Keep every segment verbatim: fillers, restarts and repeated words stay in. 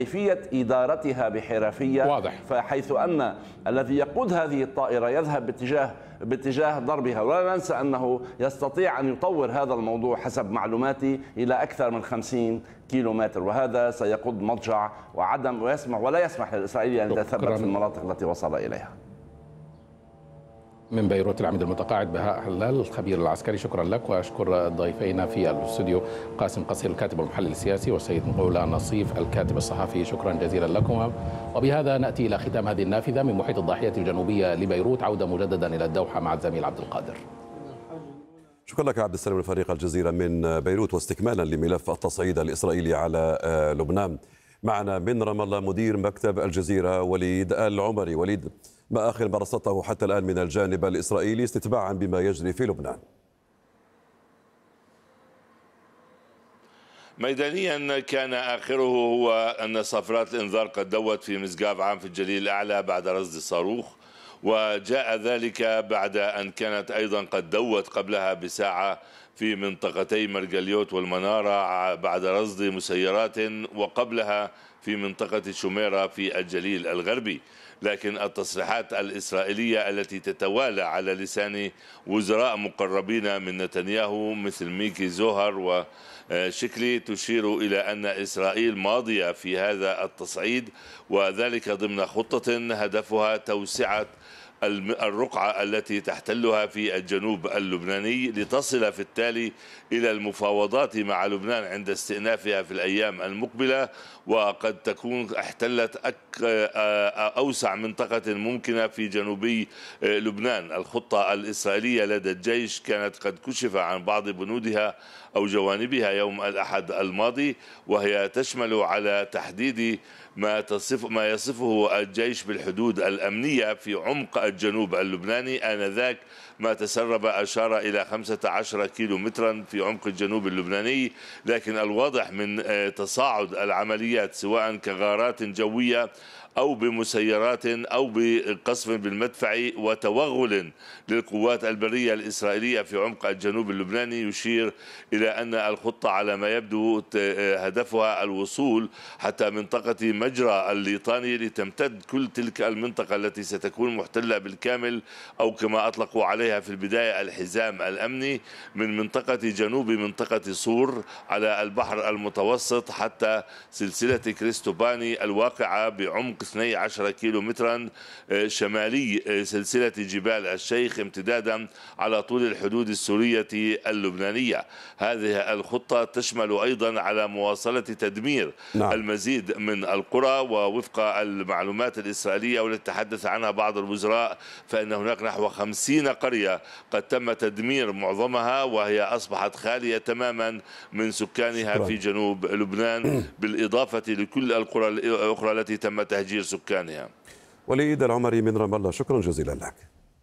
كيفية إدارتها بحرفية واضح. فحيث أن الذي يقود هذه الطائرة يذهب باتجاه باتجاه ضربها، ولا ننسى أنه يستطيع أن يطور هذا الموضوع حسب معلوماتي إلى أكثر من خمسين كيلومتر، وهذا سيقود مضجع وعدم ويسمح ولا يسمح للإسرائيلي أن يتثبت في المناطق التي وصل إليها. من بيروت العميد المتقاعد بهاء حلال الخبير العسكري، شكرا لك. واشكر ضيفينا في الاستوديو والقاسم قصير الكاتب والمحلل السياسي، والسيد مغولة نصيف الكاتب الصحفي، شكرا جزيلا لكم. وبهذا ناتي الى ختام هذه النافذه من محيط الضاحيه الجنوبيه لبيروت. عوده مجددا الى الدوحه مع الزميل عبد القادر. شكرا لك عبد السلام الفريق الجزيرة من بيروت. واستكمالا لملف التصعيد الإسرائيلي على لبنان، معنا من رام الله مدير مكتب الجزيرة وليد العمري. وليد، ما آخر ما رصدته حتى الآن من الجانب الإسرائيلي استتباعا بما يجري في لبنان؟ ميدانيا كان آخره هو أن صافرات الإنذار قد دوت في مسقاف عام في الجليل الأعلى بعد رصد الصاروخ، وجاء ذلك بعد أن كانت أيضا قد دوت قبلها بساعة في منطقتي مرجليوت والمنارة بعد رصد مسيرات، وقبلها في منطقة شميرة في الجليل الغربي. لكن التصريحات الإسرائيلية التي تتوالى على لسان وزراء مقربين من نتنياهو مثل ميكي زوهر وشكلي تشير إلى أن إسرائيل ماضية في هذا التصعيد، وذلك ضمن خطة هدفها توسعة الرقعة التي تحتلها في الجنوب اللبناني، لتصل في التالي إلى المفاوضات مع لبنان عند استئنافها في الأيام المقبلة، وقد تكون احتلت أوسع منطقة ممكنة في جنوبي لبنان. الخطة الإسرائيلية لدى الجيش كانت قد كشف عن بعض بنودها أو جوانبها يوم الأحد الماضي، وهي تشمل على تحديد ما تصف ما يصفه الجيش بالحدود الأمنية في عمق الجنوب اللبناني. آنذاك ما تسرب أشار إلى خمسة عشر كيلو مترا في عمق الجنوب اللبناني، لكن الواضح من تصاعد العمليات سواء كغارات جوية أو بمسيرات أو بقصف بالمدفع وتوغل للقوات البرية الإسرائيلية في عمق الجنوب اللبناني يشير إلى أن الخطة على ما يبدو هدفها الوصول حتى منطقة مجرى الليطاني لتمتد كل تلك المنطقة التي ستكون محتلة بالكامل، أو كما أطلقوا عليها في البداية الحزام الأمني، من منطقة جنوب منطقة صور على البحر المتوسط حتى سلسلة كريستوباني الواقعة بعمق اثني عشر كيلو مترا شمالي سلسلة جبال الشيخ، امتدادا على طول الحدود السورية اللبنانية. هذه الخطة تشمل أيضا على مواصلة تدمير نعم. المزيد من القرى، ووفق المعلومات الإسرائيلية والتي تحدث عنها بعض الوزراء فإن هناك نحو خمسين قرية قد تم تدمير معظمها، وهي أصبحت خالية تماما من سكانها شكرا. في جنوب لبنان، بالإضافة لكل القرى الأخرى التي تم تهجير سكانها. وليد العمري من رام الله، شكرا جزيلا لك.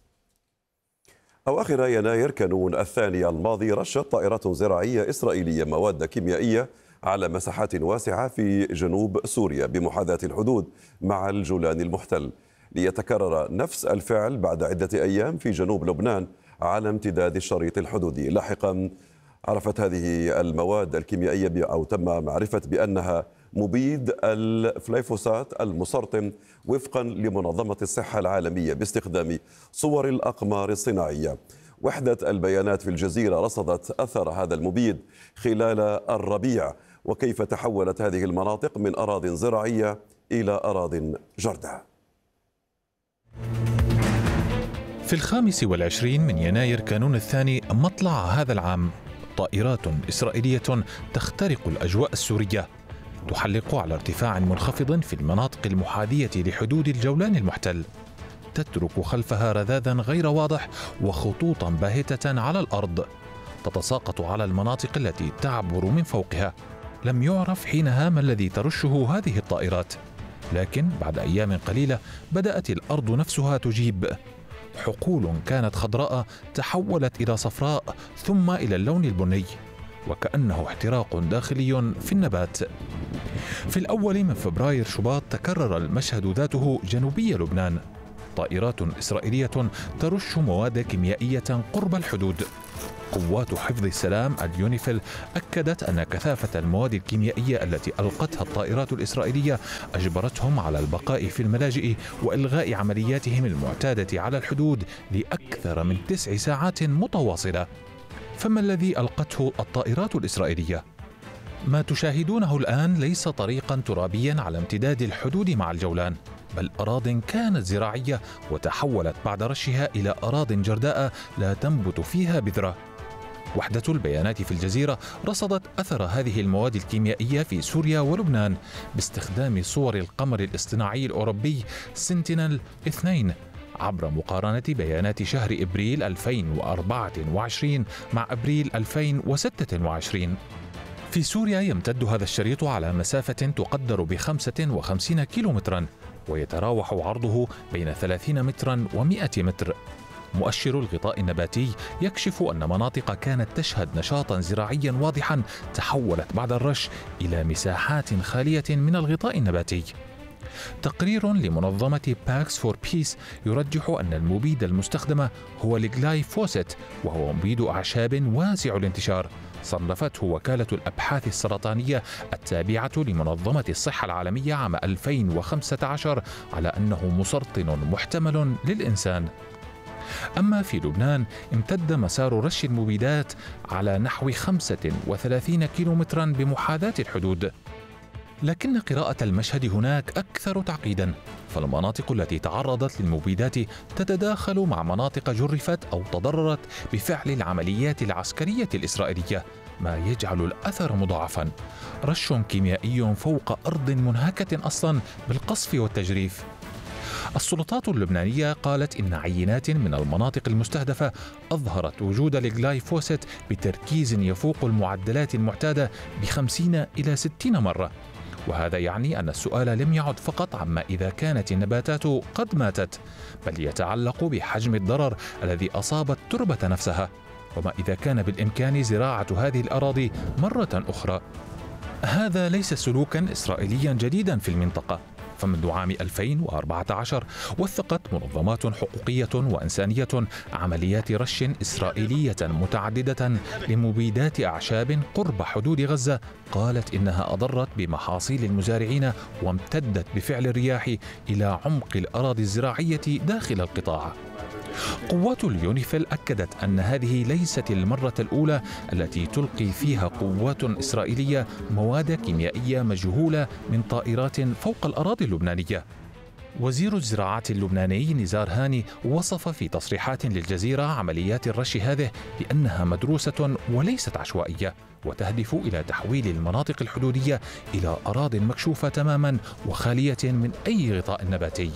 أواخر يناير كانون الثاني الماضي رشت طائرات زراعية إسرائيلية مواد كيميائية على مساحات واسعة في جنوب سوريا بمحاذاة الحدود مع الجولان المحتل، ليتكرر نفس الفعل بعد عدة أيام في جنوب لبنان على امتداد الشريط الحدودي. لاحقا عرفت هذه المواد الكيميائية أو تم معرفة بأنها مبيد الفليفوسات المسرطن وفقا لمنظمة الصحة العالمية باستخدام صور الأقمار الصناعية. وحدة البيانات في الجزيرة رصدت أثر هذا المبيد خلال الربيع، وكيف تحولت هذه المناطق من أراضٍ زراعية إلى أراضٍ جردة. في الخامس والعشرين من يناير كانون الثاني مطلع هذا العام، طائرات إسرائيلية تخترق الأجواء السورية، تحلق على ارتفاع منخفض في المناطق المحاذية لحدود الجولان المحتل، تترك خلفها رذاذا غير واضح وخطوطا باهتة على الأرض تتساقط على المناطق التي تعبر من فوقها. لم يعرف حينها ما الذي ترشه هذه الطائرات، لكن بعد أيام قليلة بدأت الأرض نفسها تجيب. حقول كانت خضراء تحولت إلى صفراء ثم إلى اللون البني، وكأنه احتراق داخلي في النبات. في الأول من فبراير شباط تكرر المشهد ذاته جنوبي لبنان، طائرات إسرائيلية ترش مواد كيميائية قرب الحدود. قوات حفظ السلام اليونيفيل أكدت أن كثافة المواد الكيميائية التي ألقتها الطائرات الإسرائيلية أجبرتهم على البقاء في الملاجئ وإلغاء عملياتهم المعتادة على الحدود لأكثر من تسع ساعات متواصلة. فما الذي ألقته الطائرات الإسرائيلية؟ ما تشاهدونه الآن ليس طريقا ترابيا على امتداد الحدود مع الجولان، بل أراضٍ كانت زراعية وتحولت بعد رشها إلى أراضٍ جرداء لا تنبت فيها بذرة. وحدة البيانات في الجزيرة رصدت أثر هذه المواد الكيميائية في سوريا ولبنان باستخدام صور القمر الاصطناعي الأوروبي سنتينل اثنين عبر مقارنة بيانات شهر إبريل ألفين وأربعة وعشرين مع أبريل ألفين وستة وعشرين. في سوريا يمتد هذا الشريط على مسافة تقدر بخمسة وخمسين كيلومترا، ويتراوح عرضه بين ثلاثين مترا ومئة متر. مؤشر الغطاء النباتي يكشف أن مناطق كانت تشهد نشاطا زراعيا واضحا تحولت بعد الرش إلى مساحات خالية من الغطاء النباتي. تقرير لمنظمة باكس فور بيس يرجح أن المبيد المستخدم هو الجلايفوسيت، وهو مبيد أعشاب واسع الانتشار. صنفته وكالة الأبحاث السرطانية التابعة لمنظمة الصحة العالمية عام ألفين وخمسة عشر على أنه مسرطن محتمل للإنسان. أما في لبنان امتد مسار رش المبيدات على نحو خمسة وثلاثين كيلومترا بمحاذاة الحدود. لكن قراءة المشهد هناك أكثر تعقيدا، فالمناطق التي تعرضت للمبيدات تتداخل مع مناطق جرفت أو تضررت بفعل العمليات العسكرية الإسرائيلية، ما يجعل الأثر مضاعفا. رش كيميائي فوق أرض منهكة أصلا بالقصف والتجريف. السلطات اللبنانية قالت إن عينات من المناطق المستهدفة أظهرت وجود الجلايفوسيت بتركيز يفوق المعدلات المعتادة بخمسين إلى ستين مرة. وهذا يعني أن السؤال لم يعد فقط عما إذا كانت النباتات قد ماتت، بل يتعلق بحجم الضرر الذي أصاب التربة نفسها، وما إذا كان بالإمكان زراعة هذه الأراضي مرة أخرى. هذا ليس سلوكا إسرائيليا جديدا في المنطقة، فمنذ عام ألفين وأربعة عشر وثقت منظمات حقوقية وإنسانية عمليات رش إسرائيلية متعددة لمبيدات أعشاب قرب حدود غزة، قالت إنها أضرت بمحاصيل المزارعين وامتدت بفعل الرياح إلى عمق الأراضي الزراعية داخل القطاع. قوات اليونيفيل أكدت أن هذه ليست المرة الأولى التي تلقي فيها قوات إسرائيلية مواد كيميائية مجهولة من طائرات فوق الأراضي اللبنانية. وزير الزراعة اللبناني نزار هاني وصف في تصريحات للجزيرة عمليات الرش هذه بأنها مدروسة وليست عشوائية، وتهدف إلى تحويل المناطق الحدودية إلى أراضٍ مكشوفة تماما وخالية من أي غطاء نباتي.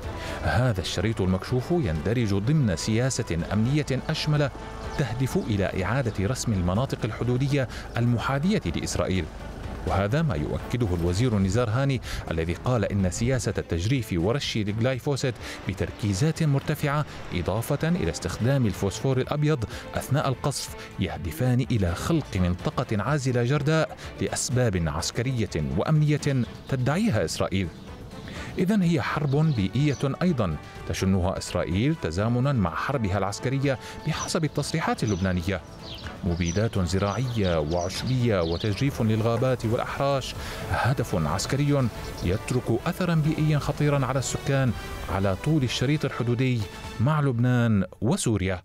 هذا الشريط المكشوف يندرج ضمن سياسة أمنية أشمل تهدف إلى إعادة رسم المناطق الحدودية المحاذية لإسرائيل. وهذا ما يؤكده الوزير نزار هاني الذي قال إن سياسة التجريف ورش الجلايفوسيت بتركيزات مرتفعة إضافة إلى استخدام الفوسفور الأبيض أثناء القصف يهدفان إلى خلق منطقة عازلة جرداء لأسباب عسكرية وأمنية تدعيها إسرائيل. إذن هي حرب بيئية أيضا تشنها إسرائيل تزامنا مع حربها العسكرية بحسب التصريحات اللبنانية. مبيدات زراعية وعشبية وتجريف للغابات والأحراش هدف عسكري يترك أثرا بيئيا خطيرا على السكان على طول الشريط الحدودي مع لبنان وسوريا.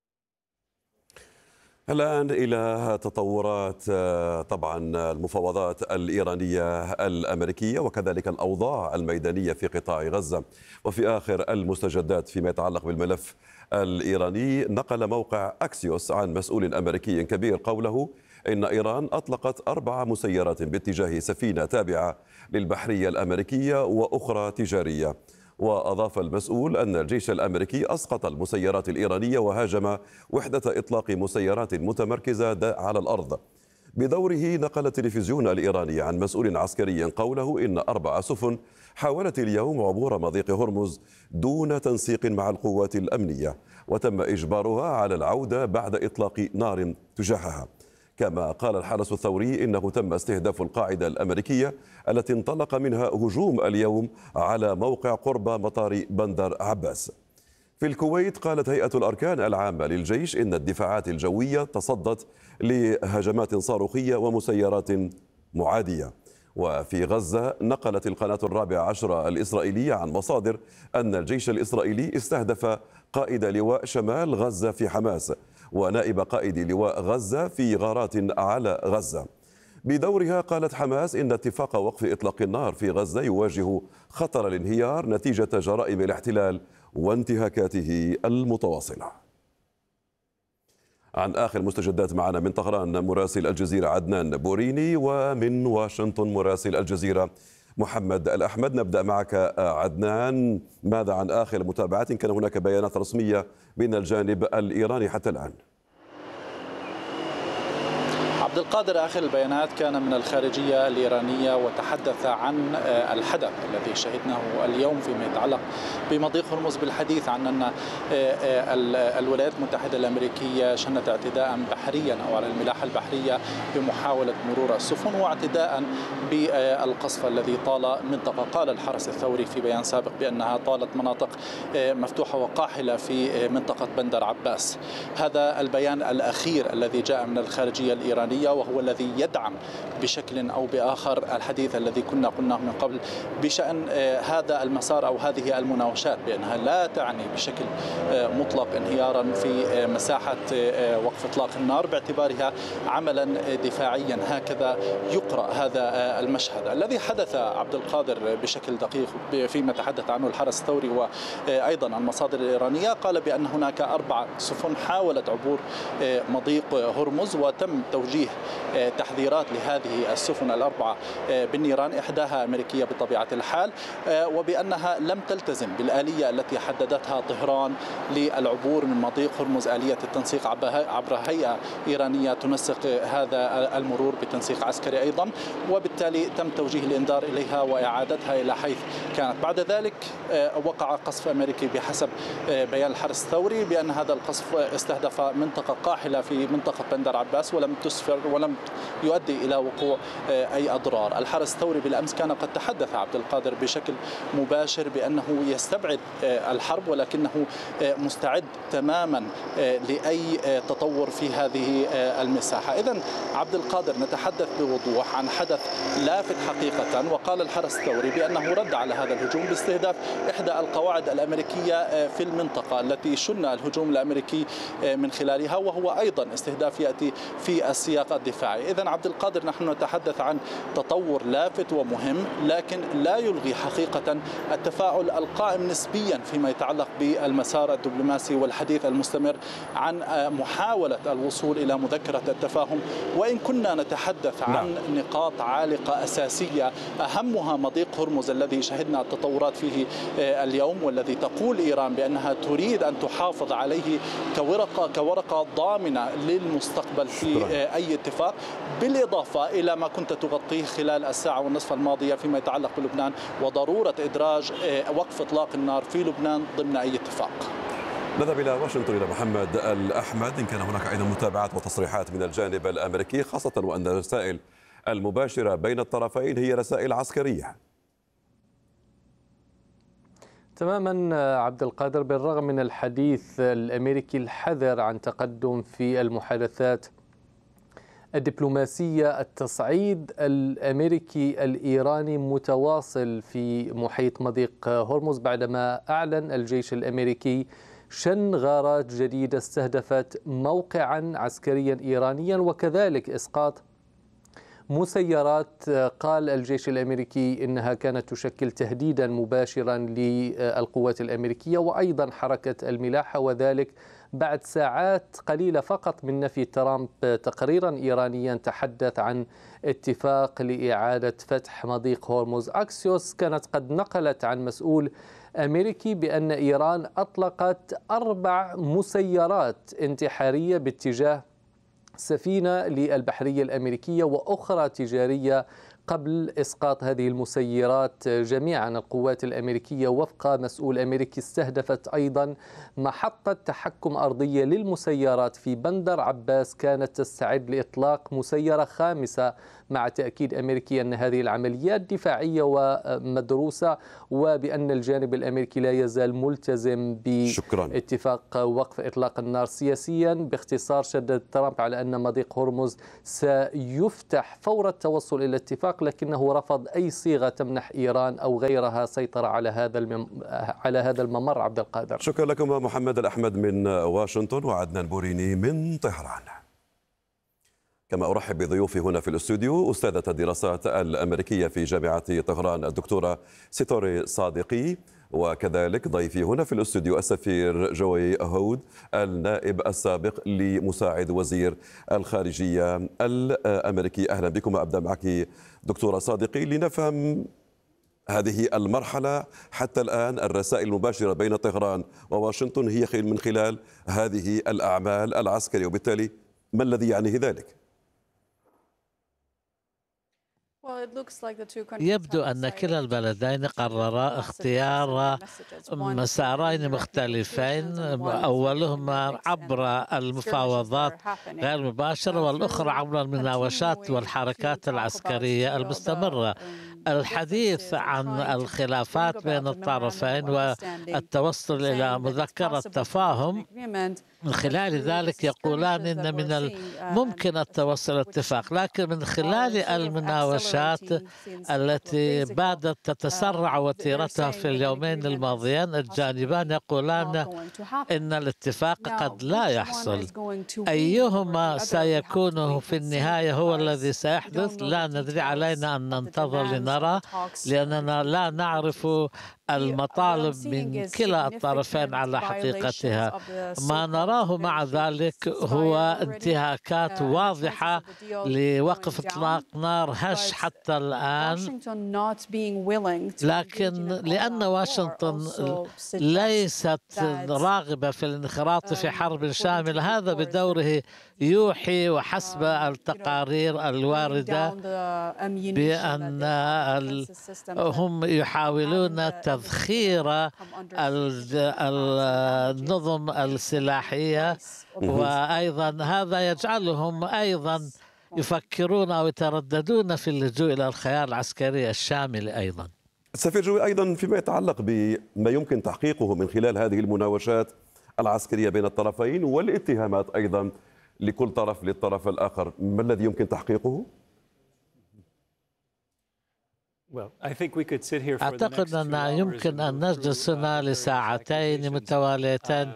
الآن إلى تطورات طبعا المفاوضات الإيرانية الأمريكية وكذلك الأوضاع الميدانية في قطاع غزة. وفي آخر المستجدات فيما يتعلق بالملف الإيراني، نقل موقع أكسيوس عن مسؤول أمريكي كبير قوله إن إيران أطلقت أربع مسيرات باتجاه سفينة تابعة للبحرية الأمريكية وأخرى تجارية. وأضاف المسؤول أن الجيش الأمريكي أسقط المسيرات الإيرانية وهاجم وحدة إطلاق مسيرات متمركزة على الأرض. بدوره نقل التلفزيون الإيراني عن مسؤول عسكري قوله إن أربع سفن حاولت اليوم عبور مضيق هرمز دون تنسيق مع القوات الأمنية، وتم إجبارها على العودة بعد إطلاق نار تجاهها. كما قال الحرس الثوري إنه تم استهداف القاعدة الأمريكية التي انطلق منها هجوم اليوم على موقع قرب مطار بندر عباس. في الكويت قالت هيئة الأركان العامة للجيش إن الدفاعات الجوية تصدت لهجمات صاروخية ومسيرات معادية. وفي غزة نقلت القناة الرابعة عشرة الإسرائيلية عن مصادر أن الجيش الإسرائيلي استهدف قائد لواء شمال غزة في حماس ونائب قائد لواء غزة في غارات على غزة. بدورها قالت حماس إن اتفاق وقف إطلاق النار في غزة يواجه خطر الانهيار نتيجة جرائم الاحتلال وانتهاكاته المتواصلة. عن آخر مستجدات معنا من طهران مراسل الجزيرة عدنان بوريني، ومن واشنطن مراسل الجزيرة محمد الأحمد. نبدأ معك عدنان، ماذا عن آخر متابعات؟ كان هناك بيانات رسمية من الجانب الإيراني حتى الآن؟ عبد القادر، آخر البيانات كان من الخارجية الإيرانية وتحدث عن الحدث الذي شهدناه اليوم فيما يتعلق بمضيق هرمز، بالحديث عن أن الولايات المتحدة الأمريكية شنت اعتداء بحريا أو على الملاحة البحرية بمحاولة مرور السفن واعتداء بالقصف الذي طال منطقة. قال الحرس الثوري في بيان سابق بأنها طالت مناطق مفتوحة وقاحلة في منطقة بندر عباس. هذا البيان الأخير الذي جاء من الخارجية الإيرانية وهو الذي يدعم بشكل أو بآخر الحديث الذي كنا قلناه من قبل بشأن هذا المسار أو هذه المناوشات، بأنها لا تعني بشكل مطلق انهيارا في مساحة وقف إطلاق النار باعتبارها عملا دفاعيا. هكذا يقرأ هذا المشهد الذي حدث عبد القادر بشكل دقيق فيما تحدث عنه الحرس الثوري وأيضا المصادر الإيرانية. قال بأن هناك أربع سفن حاولت عبور مضيق هرمز وتم توجيه تحذيرات لهذه السفن الأربعة بالنيران، إحداها أمريكية بطبيعة الحال، وبأنها لم تلتزم بالآلية التي حددتها طهران للعبور من مضيق هرمز، آلية التنسيق عبر هيئة إيرانية تنسق هذا المرور بتنسيق عسكري أيضا، وبالتالي تم توجيه الإنذار إليها وإعادتها إلى حيث كانت. بعد ذلك وقع قصف أمريكي بحسب بيان الحرس الثوري بأن هذا القصف استهدف منطقة قاحلة في منطقة بندر عباس ولم تسفر ولم يؤدي إلى وقوع أي أضرار. الحرس الثوري بالأمس كان قد تحدث عبد القادر بشكل مباشر بأنه يستبعد الحرب ولكنه مستعد تماما لأي تطور في هذه المساحة. إذن عبد القادر نتحدث بوضوح عن حدث لافت حقيقة، وقال الحرس الثوري بأنه رد على هذا الهجوم باستهداف إحدى القواعد الأمريكية في المنطقة التي شن الهجوم الأمريكي من خلالها، وهو أيضا استهداف يأتي في السياق الدفاعي. إذن عبد القادر نحن نتحدث عن تطور لافت ومهم، لكن لا يلغي حقيقة التفاعل القائم نسبيا فيما يتعلق بالمسار الدبلوماسي والحديث المستمر عن محاولة الوصول إلى مذكرة التفاهم. وإن كنا نتحدث عن نعم. نقاط عالقة أساسية أهمها مضيق هرمز الذي شهدنا التطورات فيه اليوم، والذي تقول إيران بأنها تريد أن تحافظ عليه كورقة كورقة ضامنة للمستقبل في أي اتفاق، بالإضافة إلى ما كنت تغطيه خلال الساعة والنصف الماضية فيما يتعلق بلبنان وضرورة إدراج وقف إطلاق النار في لبنان ضمن أي اتفاق. نذهب إلى واشنطن إلى محمد الأحمد. إن كان هناك أيضا متابعات وتصريحات من الجانب الأمريكي، خاصة وأن الرسائل المباشرة بين الطرفين هي رسائل عسكرية. تماما عبد القادر، بالرغم من الحديث الأمريكي الحذر عن تقدم في المحادثات الدبلوماسية، التصعيد الأمريكي الإيراني متواصل في محيط مضيق هرمز بعدما أعلن الجيش الأمريكي شن غارات جديدة استهدفت موقعا عسكريا إيرانيا وكذلك إسقاط مسيرات قال الجيش الأمريكي إنها كانت تشكل تهديدا مباشرا للقوات الأمريكية وأيضا حركة الملاحة، وذلك بعد ساعات قليلة فقط من نفي ترامب تقريرا إيرانيا تحدث عن اتفاق لإعادة فتح مضيق هرمز. أكسيوس كانت قد نقلت عن مسؤول أمريكي بأن إيران أطلقت أربع مسيرات انتحارية باتجاه سفينة للبحرية الأمريكية وأخرى تجارية قبل إسقاط هذه المسيرات جميعا القوات الأمريكية وفق مسؤول أمريكي استهدفت أيضا محطة تحكم أرضية للمسيرات في بندر عباس كانت تستعد لإطلاق مسيرة خامسة، مع تأكيد أمريكي أن هذه العمليات دفاعية ومدروسة وبأن الجانب الأمريكي لا يزال ملتزم باتفاق وقف إطلاق النار سياسيا. باختصار شدد ترامب على أن مضيق هرمز سيفتح فور التوصل إلى اتفاق، لكنه رفض أي صيغة تمنح إيران أو غيرها سيطرة على هذا المم... على هذا الممر. عبد القادر، شكرا لكم محمد الأحمد من واشنطن وعدنان بوريني من طهران. كما أرحب بضيوفي هنا في الاستوديو أستاذة الدراسات الأمريكية في جامعة طهران الدكتورة سيتوري صادقي، وكذلك ضيفي هنا في الاستوديو السفير جوي هود النائب السابق لمساعد وزير الخارجية الأمريكي. أهلا بكم. أبدأ معك دكتورة صادقي لنفهم هذه المرحلة حتى الآن، الرسائل المباشرة بين طهران وواشنطن هي من خلال هذه الأعمال العسكرية، وبالتالي ما الذي يعنيه ذلك؟ يبدو أن كلا البلدين قررا اختيار مسارين مختلفين، أولهما عبر المفاوضات غير مباشرة والأخرى عبر المناوشات والحركات العسكرية المستمرة. الحديث عن الخلافات بين الطرفين والتوصل إلى مذكرة تفاهم، من خلال ذلك يقولان إن من الممكن التوصل إلى اتفاق، لكن من خلال المناوشات التي بادت تتسرع وتيرتها في اليومين الماضيين الجانبان يقولان إن الاتفاق قد لا يحصل. أيهما سيكون في النهاية هو الذي سيحدث لا ندري، علينا أن ننتظر لنرى، لأننا لا نعرف المطالب من كلا الطرفين على حقيقتها. ما نراه مع ذلك هو انتهاكات واضحة لوقف إطلاق نار هش حتى الآن، لكن لأن واشنطن ليست راغبة في الانخراط في حرب شاملة، هذا بدوره يوحي وحسب التقارير الواردة بأن هم يحاولون تذخير النظم السلاحية، وأيضا هذا يجعلهم أيضا يفكرون أو يترددون في اللجوء إلى الخيار العسكري الشامل. أيضا سفير جوي، أيضا فيما يتعلق بما يمكن تحقيقه من خلال هذه المناوشات العسكرية بين الطرفين والاتهامات أيضا لكل طرف للطرف الآخر، ما الذي يمكن تحقيقه؟ أعتقد أن يمكن أن نجلس هنا لساعتين متواليتين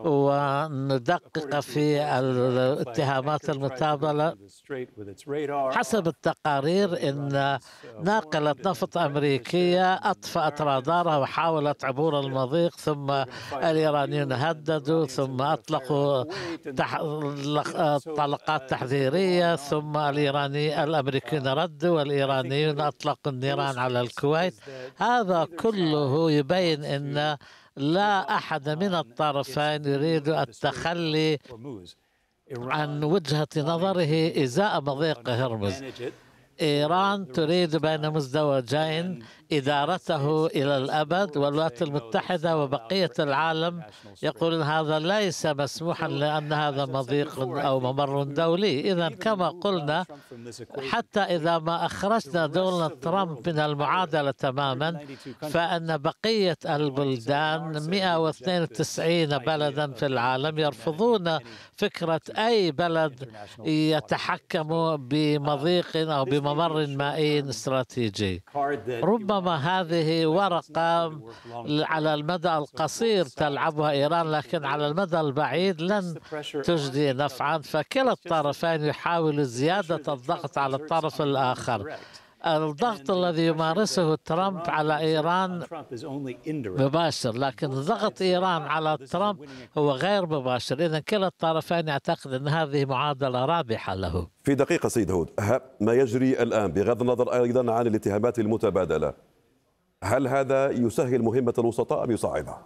وندقق في الاتهامات المتبادلة. حسب التقارير إن ناقلة نفط أمريكية أطفأت رادارها وحاولت عبور المضيق، ثم الإيرانيون هددوا، ثم أطلقوا تح... طلقات تحذيرية، ثم الإيراني الأمريكيون ردوا والإيرانيون أطلقوا النيران على الكويت. هذا كله يبين أن لا أحد من الطرفين يريد التخلي عن وجهة نظره إزاء مضيق هرمز. إيران تريد بين مزدوجين إدارته إلى الأبد، والولايات المتحدة وبقية العالم يقولون هذا ليس مسموحا لأن هذا مضيق أو ممر دولي. إذن كما قلنا، حتى إذا ما أخرجنا دونالد ترامب من المعادلة تماما، فإن بقية البلدان مئة واثنين وتسعين بلدا في العالم يرفضون فكرة أي بلد يتحكم بمضيق أو بممر مائي استراتيجي. ربما هذه ورقة على المدى القصير تلعبها إيران، لكن على المدى البعيد لن تجدي نفعا، فكلا الطرفين يحاول زيادة الضغط على الطرف الآخر. الضغط الذي يمارسه ترامب على إيران مباشر، لكن ضغط إيران على ترامب هو غير مباشر. إذن كلا الطرفين يعتقد أن هذه معادلة رابحة له. في دقيقة سيد هود، ما يجري الآن بغض النظر أيضا عن الاتهامات المتبادلة، هل هذا يسهل مهمة الوسطاء أم يصعبها؟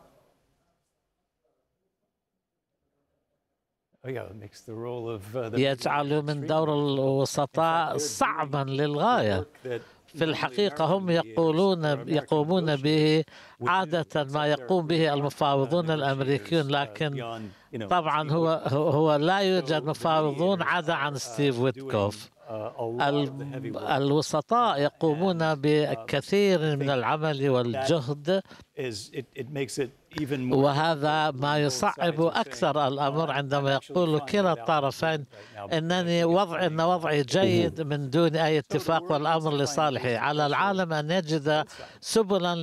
يجعل من دور الوسطاء صعبا للغاية، في الحقيقة هم يقولون يقومون به عادة ما يقوم به المفاوضون الأمريكيون، لكن طبعا هو هو لا يوجد مفاوضون عدا عن ستيف ويتكوف. الوسطاء يقومون بكثير من العمل والجهد، وهذا ما يصعب أكثر الأمر عندما يقول كلا الطرفين إنني وضع إن وضعي جيد من دون أي اتفاق والأمر لصالحي. على العالم أن يجد سبلا